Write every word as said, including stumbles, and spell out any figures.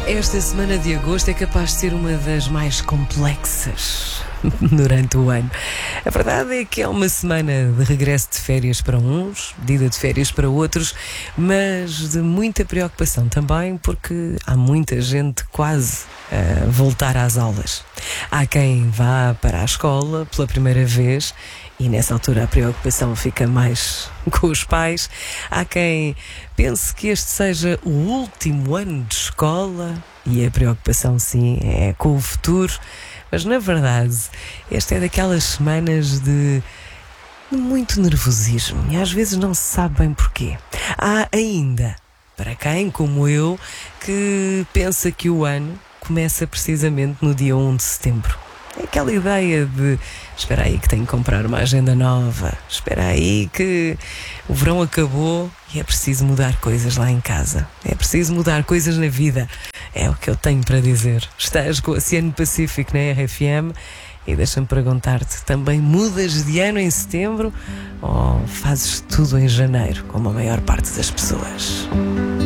Esta semana de agosto é capaz de ser uma das mais complexas durante o ano. A verdade é que é uma semana de regresso de férias para uns, de ida de férias para outros, mas de muita preocupação também, porque há muita gente quase a voltar às aulas. Há quem vá para a escola pela primeira vez e nessa altura a preocupação fica mais com os pais. Há quem pense que este seja o último ano de escola e a preocupação, sim, é com o futuro. Mas, na verdade, esta é daquelas semanas de muito nervosismo e às vezes não se sabe bem porquê. Há ainda, para quem, como eu, que pensa que o ano começa precisamente no dia primeiro de setembro. É aquela ideia de espera aí que tenho que comprar uma agenda nova, espera aí que o verão acabou e é preciso mudar coisas lá em casa, é preciso mudar coisas na vida. É o que eu tenho para dizer. Estás com o Oceano Pacífico na R F M e deixa-me perguntar-te, também mudas de ano em setembro ou fazes tudo em janeiro, como a maior parte das pessoas?